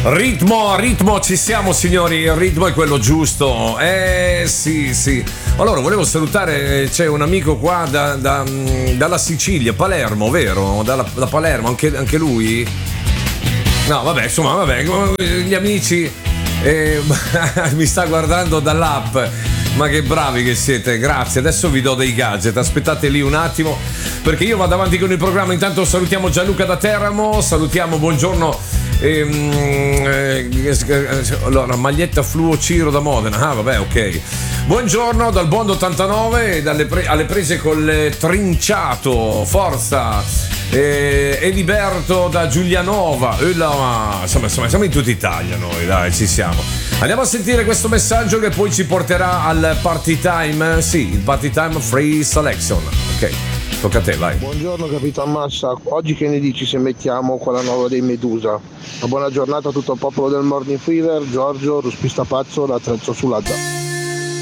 Ritmo, ci siamo signori, il ritmo è quello giusto. Sì. Allora, volevo salutare, c'è un amico qua dalla Sicilia, Palermo, vero? Da Palermo, anche lui? No, vabbè, insomma, gli amici mi sta guardando dall'app. Ma che bravi che siete, grazie. Adesso vi do dei gadget, aspettate lì un attimo perché io vado avanti con il programma. Intanto salutiamo Gianluca da Teramo, salutiamo, buongiorno. Allora, maglietta fluo Ciro da Modena. Ah, vabbè, ok. Buongiorno dal Bond 89 alle prese col Trinciato, forza. Eliberto da Giulianova. Insomma, siamo in tutta Italia noi, dai, ci siamo. Andiamo a sentire questo messaggio che poi ci porterà al party time. Sì, il party time free selection. Ok, tocca a te, vai. Buongiorno Capitan Massa, oggi che ne dici se mettiamo quella nuova dei Medusa? Una buona giornata a tutto il popolo del Morning Fever, Giorgio, ruspista pazzo da Trezzo Sulazza.